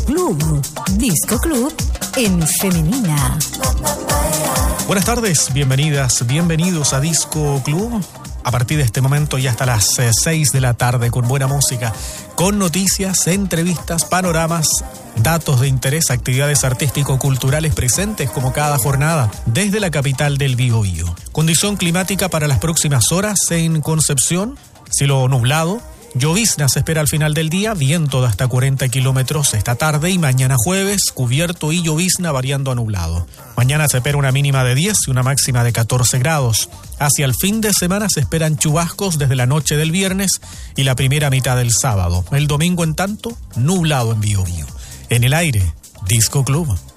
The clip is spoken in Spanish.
Club. Disco Club en femenina. Buenas tardes, bienvenidas, bienvenidos a Disco Club. A partir de este momento y hasta las 6 de la tarde con buena música, con noticias, entrevistas, panoramas, datos de interés, actividades artístico-culturales presentes como cada jornada desde la capital del Biobío. Condición climática para las próximas horas en Concepción, cielo nublado. Llovizna se espera al final del día, viento de hasta 40 kilómetros esta tarde y mañana jueves, cubierto y llovizna variando a nublado. Mañana se espera una mínima de 10 y una máxima de 14 grados. Hacia el fin de semana se esperan chubascos desde la noche del viernes y la primera mitad del sábado. El domingo, en tanto, nublado en Biobío. En el aire, Disco Club.